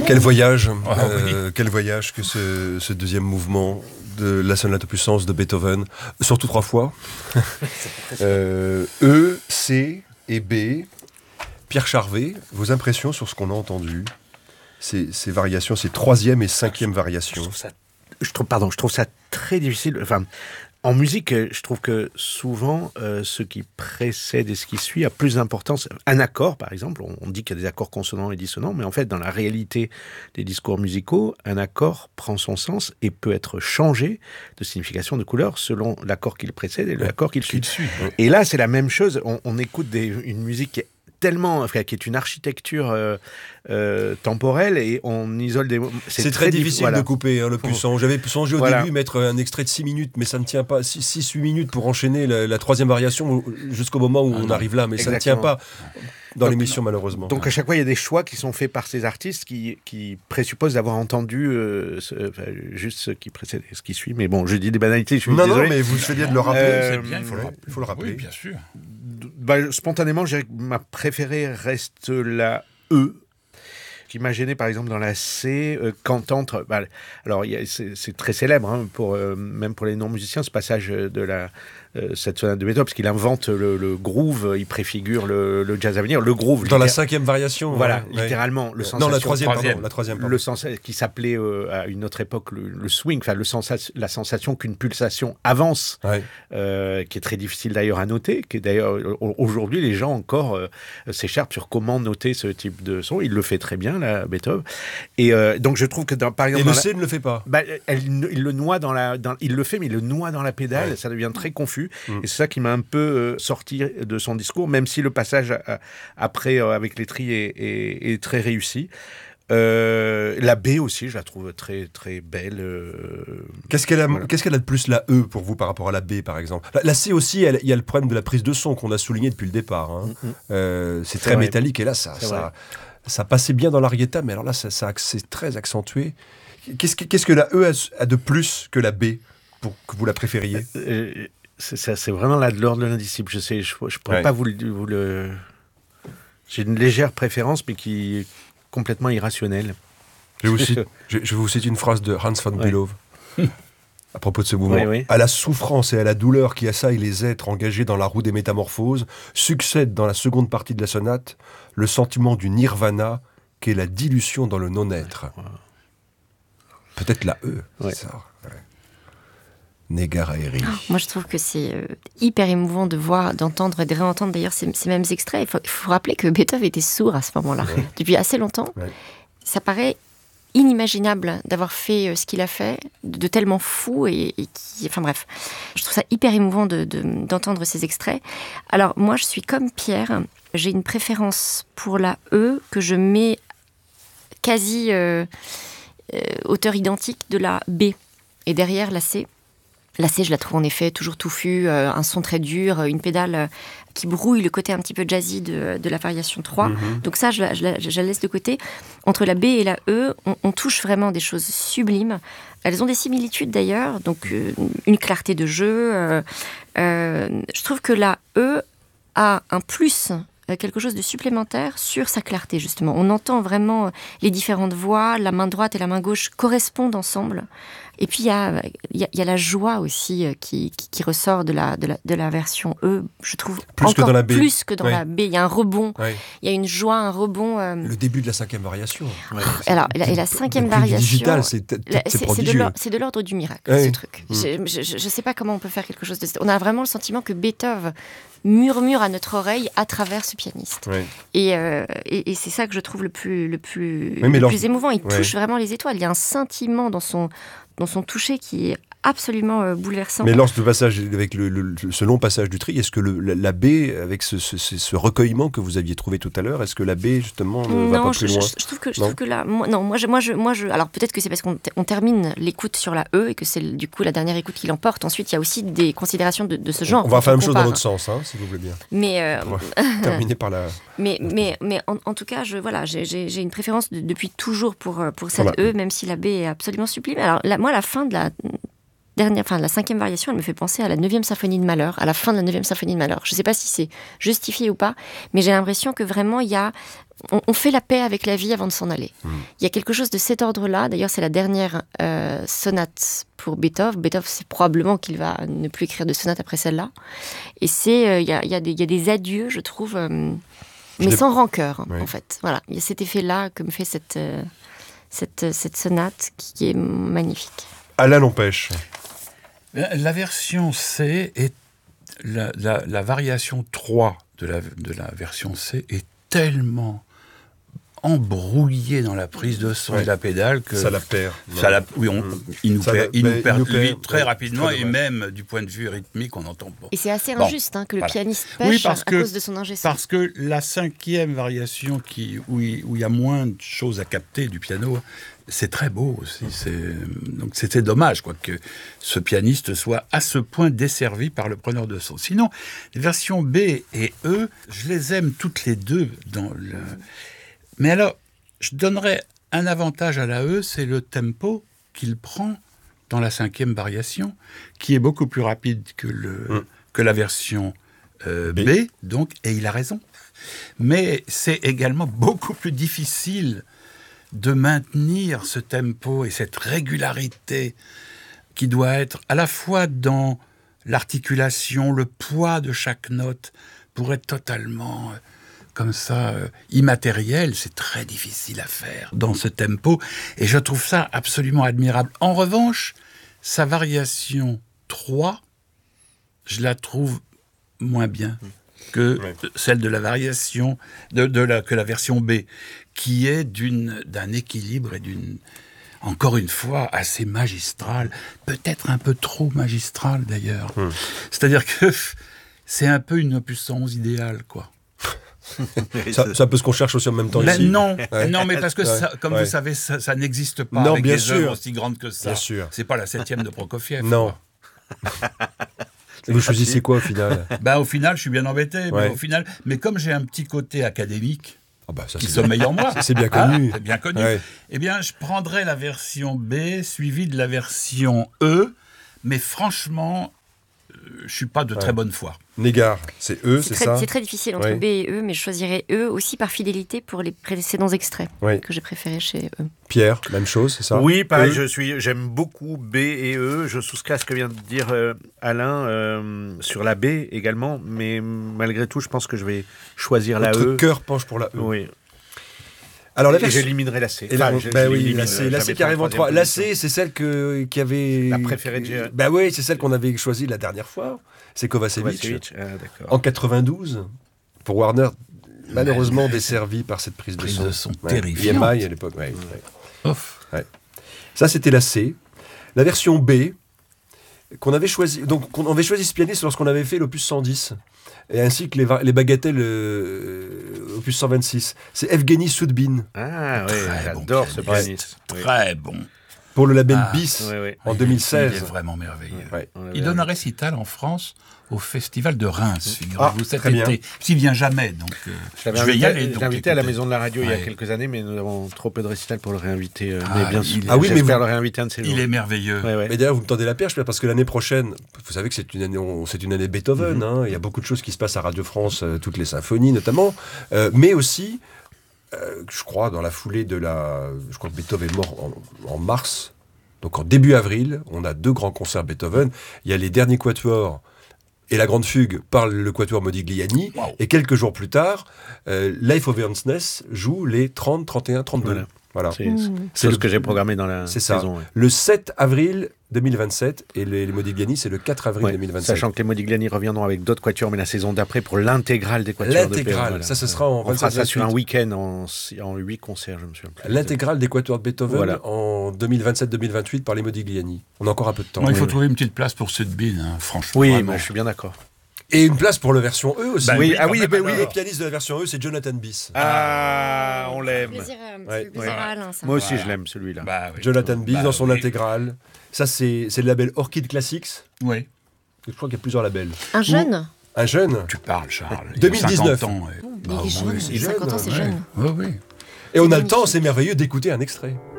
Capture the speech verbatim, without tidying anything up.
Quel voyage, Ah, euh, oui. quel voyage que ce, ce deuxième mouvement de la sonate opus cent de Beethoven, surtout trois fois. euh, E, C et B. Pierre Charvet, vos impressions sur ce qu'on a entendu, ces, ces variations, ces troisième et cinquième Je variations. trouve ça, je trouve, pardon, je trouve ça très difficile. Enfin, en musique, je trouve que souvent, euh, ce qui précède et ce qui suit a plus d'importance. Un accord, par exemple, on, on dit qu'il y a des accords consonants et dissonants, mais en fait, dans la réalité des discours musicaux, un accord prend son sens et peut être changé de signification, de couleur, selon l'accord qui le précède et l'accord qui le suit. suit. Et là, c'est la même chose. On, on écoute des, une musique qui est tellement, enfin, qui est une architecture euh, euh, temporelle et on isole des mots. C'est, c'est très, très difficile voilà. de couper hein, le plus cent. J'avais songé au voilà. début mettre un extrait de six minutes, mais ça ne tient pas. six huit minutes pour enchaîner la, la troisième variation jusqu'au moment où ah, on non. arrive là, mais Exactement. ça ne tient pas dans donc, l'émission malheureusement. Donc à chaque fois, il y a des choix qui sont faits par ces artistes qui, qui présupposent d'avoir entendu euh, ce, enfin, juste ce qui précède et ce qui suit. Mais bon, je dis des banalités, je suis non, désolé. Non, mais vous faites bien de le rappeler. Euh, c'est bien, il faut le rappeler. Il faut le rappeler. Oui, bien sûr. Bah, spontanément, je dirais que ma préférée reste la E, qui m'a gêné par exemple dans la C, euh, quand entre... Bah, alors, y a, c'est, c'est très célèbre, hein, pour, euh, même pour les non-musiciens, ce passage de la... Euh, cette sonate de Beethoven, parce qu'il invente le, le groove, il préfigure le, le jazz à venir. Le groove... Dans littér... la cinquième variation. Voilà, ouais. littéralement. Le non, la troisième, pardon, la troisième. Pardon. Le sens... Qui s'appelait euh, à une autre époque le, le swing, enfin, le sens... la sensation qu'une pulsation avance, ouais. euh, qui est très difficile d'ailleurs à noter, qui est d'ailleurs... Aujourd'hui, les gens encore euh, s'écharpent sur comment noter ce type de son. Il le fait très bien, là, Beethoven. Et euh, donc, je trouve que, dans, par exemple... Et le la... C ne le fait pas. Bah, elle, il le noie dans la... Dans... Il le fait, mais il le noie dans la pédale. Ouais. Ça devient très confus. Mmh. Et c'est ça qui m'a un peu euh, sorti de son discours, même si le passage à, après euh, avec les tris est, est, est très réussi. Euh, la B aussi, je la trouve très très belle. Euh... Qu'est-ce qu'elle a, voilà. qu'est-ce qu'elle a de plus la E pour vous par rapport à la B par exemple? La, la C aussi, il y a le problème de la prise de son qu'on a souligné depuis le départ. Hein. Mm-hmm. Euh, c'est, c'est très vrai. métallique et là ça, ça, ça passait bien dans l'arietta, mais alors là ça, ça, c'est très accentué. Qu'est-ce que, qu'est-ce que la E a, a de plus que la B pour que vous la préfériez? euh, C'est, ça, c'est vraiment là de l'ordre de l'indicible. Je sais, je ne pourrais ouais. pas vous le, vous le... J'ai une légère préférence, mais qui est complètement irrationnelle. Je, vous cite, je, je vous cite une phrase de Hans von Bülow ouais. à propos de ce mouvement. Oui, oui. À la souffrance et à la douleur qui assaillent les êtres engagés dans la roue des métamorphoses, succède dans la seconde partie de la sonate le sentiment du nirvana qu'est la dilution dans le non-être. Ouais. Peut-être la E, ouais. c'est ça. Ouais. Negaraeri. Oh, moi, je trouve que c'est euh, hyper émouvant de voir, d'entendre et de réentendre d'ailleurs ces, ces mêmes extraits. Il faut, il faut rappeler que Beethoven était sourd à ce moment-là, ouais. depuis assez longtemps. Ouais. Ça paraît inimaginable d'avoir fait euh, ce qu'il a fait, de, de tellement fou et, et qui... Enfin bref, je trouve ça hyper émouvant de, de, d'entendre ces extraits. Alors, moi, je suis comme Pierre. J'ai une préférence pour la E que je mets quasi euh, euh, hauteur identique de la B. Et derrière, la C. La C, je la trouve en effet toujours touffue, euh, un son très dur, une pédale euh, qui brouille le côté un petit peu jazzy de, de la variation trois. Mm-hmm. Donc ça, je la, je, la, je la laisse de côté. Entre la B et la E, on, on touche vraiment des choses sublimes. Elles ont des similitudes d'ailleurs, donc euh, une clarté de jeu. Euh, euh, je trouve que la E a un plus, quelque chose de supplémentaire sur sa clarté, justement. On entend vraiment les différentes voix, la main droite et la main gauche correspondent ensemble. Et puis, il y a, y, a, y a la joie aussi qui, qui, qui ressort de la, de, la, de la version E, je trouve, plus encore que dans la B. plus que dans oui. la B. Il y a un rebond, il oui. y a une joie, un rebond. Euh... Le début de la cinquième variation. Ouais, Alors, et la, et la cinquième variation... digital, c'est, t- t- c'est, c'est prodigieux. C'est de l'ordre du miracle, oui. ce truc. Mmh. Je ne sais pas comment on peut faire quelque chose de... On a vraiment le sentiment que Beethoven murmure à notre oreille à travers ce pianiste. Oui. Et, euh, et, et c'est ça que je trouve le plus, le plus, oui, le plus émouvant. Il oui. touche vraiment les étoiles. Il y a un scintillement dans son, dans son toucher qui est absolument euh, bouleversant. Mais lors du passage, avec le, le, ce long passage du tri, est-ce que le, la, la B, avec ce, ce, ce recueillement que vous aviez trouvé tout à l'heure, est-ce que la B, justement, ne non, va pas je, plus loin? je, je trouve que, je trouve que là, moi, non, moi, je, moi, je, moi, je, alors peut-être que c'est parce qu'on t- on termine l'écoute sur la E et que c'est du coup la dernière écoute qui l'emporte. Ensuite, il y a aussi des considérations de, de ce genre. On va faire la même chose dans l'autre sens, hein, si vous voulez bien. Mais euh, terminer par la. Mais, mais, mais en, en tout cas, je, voilà, j'ai, j'ai, j'ai une préférence de, depuis toujours pour, pour cette voilà. E, même si la B est absolument sublime. Alors, la, moi, la fin de la dernière, enfin la cinquième variation, elle me fait penser à la neuvième symphonie de Mahler, à la fin de la neuvième symphonie de Mahler. Je ne sais pas si c'est justifié ou pas, mais j'ai l'impression que vraiment il y a, on, on fait la paix avec la vie avant de s'en aller. Mmh. Il y a quelque chose de cet ordre-là. D'ailleurs, c'est la dernière euh, sonate pour Beethoven. Beethoven, c'est probablement qu'il va ne plus écrire de sonate après celle-là. Et c'est, euh, il y a, il y a des, il y a des adieux, je trouve. Euh, Mais sans rancœur, oui. en fait. Voilà, il y a cet effet-là que me fait cette, euh, cette, cette sonate qui est magnifique. Alain Lempêche. La, la version C est la, la, la variation trois de la, de la version C est tellement embrouillé dans la prise de son ouais. et la pédale que ça la perd. Ça la, oui, on, mmh. il nous ça perd, la, il nous perd, il nous perd très ouais, rapidement très et même du point de vue rythmique, on n'entend pas. Et c'est assez bon. injuste hein, que le voilà. pianiste pêche oui, parce à que, cause de son ingé son. Parce que la cinquième variation qui, où, il, où il y a moins de choses à capter du piano, c'est très beau aussi. C'est, donc c'était dommage quoi, que ce pianiste soit à ce point desservi par le preneur de son. Sinon, les versions B et E, je les aime toutes les deux dans le... Mais alors, je donnerais un avantage à la E, c'est le tempo qu'il prend dans la cinquième variation, qui est beaucoup plus rapide que, le, mmh. que la version euh, B. B, donc, et il a raison. Mais c'est également beaucoup plus difficile de maintenir ce tempo et cette régularité qui doit être à la fois dans l'articulation, le poids de chaque note, pour être totalement... comme ça, euh, immatériel, c'est très difficile à faire dans ce tempo, et je trouve ça absolument admirable. En revanche, sa variation trois, je la trouve moins bien que ouais. celle de la variation, de, de la, que la version B, qui est d'une, d'un équilibre et d'une, encore une fois, assez magistrale, peut-être un peu trop magistrale d'ailleurs. Hum. C'est-à-dire que c'est un peu une opus cent onze idéale, quoi. ça, c'est un peu ce qu'on cherche aussi en même temps ben ici. Non, ouais. non, mais parce que, ça, comme ouais. vous savez, ça, ça n'existe pas non, avec bien des sûr. œuvres aussi grandes que ça. Bien sûr. C'est pas la septième de Prokofiev. Non. Vous choisissez quoi au final? Bah, au final, je suis bien embêté. Ouais. Mais, au final, mais comme j'ai un petit côté académique oh bah, ça, qui sommeille en moi, ça, c'est bien connu. Hein, c'est bien connu. Ouais. Eh bien, je prendrais la version B suivie de la version E, mais franchement, je ne suis pas de ouais. très bonne foi. Négard, c'est E, c'est, c'est très, ça C'est très difficile entre ouais. B et E, mais je choisirais E aussi par fidélité pour les précédents extraits ouais. que j'ai préférés chez E. Pierre, même chose, c'est ça? Oui, pareil, e. je suis, j'aime beaucoup B et E. Je souscris à ce que vient de dire euh, Alain euh, sur la B également, mais malgré tout, je pense que je vais choisir Votre la E. Votre cœur penche pour la E. Oui. Alors, la et version... j'éliminerai la C. Et enfin, la, bah oui, la C, la C qui arrive en trois. La C, c'est celle que, qui avait... La préférée de Gérard. Bah oui, c'est celle qu'on avait choisie la dernière fois. C'est Kovacevic. Kovacevic. Ah, en quatre-vingt-douze, pour Warner, malheureusement ouais, desservi par cette prise de prise son. de son ouais. terrifiante. I M I à l'époque. Ouais, ouais. Ouais. Ça, c'était la C. La version B, qu'on avait choisi... Donc, on avait choisi ce pianiste lorsqu'on avait fait l'opus cent dix. Et ainsi que les, les bagatelles euh, opus cent vingt-six. C'est Evgeny Soudbin. Ah oui, j'adore bon ce pianiste. Ouais. Très bon. Pour le label ah, Bis, oui, oui. en deux mille seize. Il est vraiment merveilleux. Ouais. Il donne un récital en France au Festival de Reims, figurez-vous, ah, cet été. Bien. S'il vient jamais, donc euh, je, je vais y aller. Je l'ai invité à la Maison de la Radio ouais. il y a quelques années, mais nous avons trop peu de récitals pour le réinviter. Euh, ah, mais bien sûr, ah oui, mais vous... le réinviter un de ces jours. Il est merveilleux. Ouais, ouais. Mais d'ailleurs, vous me tendez la perche, parce que l'année prochaine, vous savez que c'est une année, on, c'est une année Beethoven. Mm-hmm. Hein, il y a beaucoup de choses qui se passent à Radio France, euh, toutes les symphonies notamment, euh, mais aussi, euh, je crois, dans la foulée de la... Je crois que Beethoven est mort en, en mars. Donc en début avril, on a deux grands concerts Beethoven. Il y a les derniers quatuors et la grande fugue par le quatuor Modigliani. Wow. Et quelques jours plus tard, euh, Life of Ernst Ness joue les trente, trente et un, trente-deux. Voilà. Voilà. C'est, mmh. c'est, c'est le, ce que j'ai programmé dans la c'est saison. Ça. Ouais. Le sept avril deux mille vingt-sept et les, les Modigliani, c'est le quatre avril ouais, deux mille vingt-sept. Sachant que les Modigliani reviendront avec d'autres quatuors, mais la saison d'après pour l'intégrale des quatuors. L'intégrale, de ça, ce sera en On fera ça sur un week-end en, en huit concerts, je me souviens plus. L'intégrale des quatuors de Beethoven voilà. en deux mille vingt-sept deux mille vingt-huit par les Modigliani. On a encore un peu de temps. Non, il faut oui, trouver oui. une petite place pour Soudbin, hein, franchement. Oui, moi, je suis bien d'accord. Et une place pour la version E aussi. Bah oui, ah oui, bah oui. Le pianiste de la version E, c'est Jonathan Bis. Ah, on l'aime. Plaisir, ouais. plaisir à Alain, ça. Moi aussi, voilà. je l'aime, celui-là. Bah, oui. Jonathan Bis bah, dans son oui. intégrale. Ça, c'est, c'est le label Orchid Classics. Oui. Je crois qu'il y a plusieurs labels. Un jeune Ou un jeune. Tu parles, Charles. deux mille dix-neuf. Ans, ouais. Bah, il est jeune. Oui, c'est cinquante ans, c'est ouais. jeune. Oui, oui. Et on a le temps, c'est merveilleux, d'écouter un extrait.